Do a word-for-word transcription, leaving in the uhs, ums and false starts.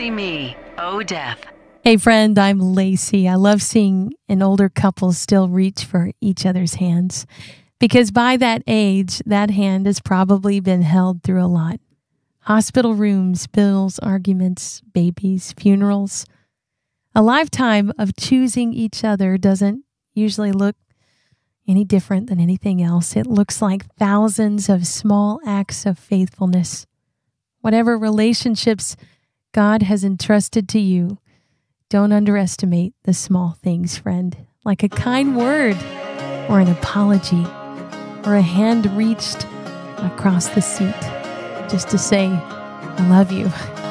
Lacey Me, Oh Death. Hey friend, I'm Lacey. I love seeing an older couple still reach for each other's hands because by that age, that hand has probably been held through a lot. Hospital rooms, bills, arguments, babies, funerals. A lifetime of choosing each other doesn't usually look any different than anything else. It looks like thousands of small acts of faithfulness. Whatever relationships God has entrusted to you, don't underestimate the small things, friend, like a kind word or an apology or a hand reached across the seat just to say, I love you.